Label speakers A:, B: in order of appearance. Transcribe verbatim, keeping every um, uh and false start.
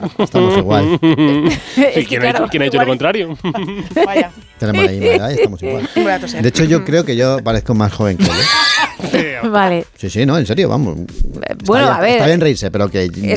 A: Estamos igual.
B: Sí, ¿quién, ha, ¿Quién ha dicho lo contrario?
C: Vaya.
A: Tenemos la misma edad y estamos igual. De hecho, yo creo que yo parezco más joven que él. ¿eh?
D: Vale.
A: Sí, sí, no, en serio, vamos.
D: Bueno,
A: está
D: a
A: bien,
D: ver.
A: Está bien reírse, pero que
D: Es